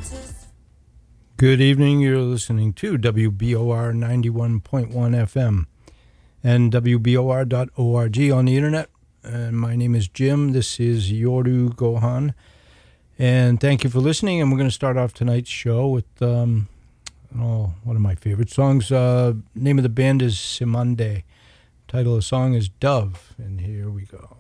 Good evening. You're listening to WBOR 91.1 FM and WBOR.org on the internet. And my name is Jim. This is Yoru Gohan. And thank you for listening. And we're going to start off tonight's show with one of my favorite songs. Name of the band is Simande. Title of the song is Dove. And here we go.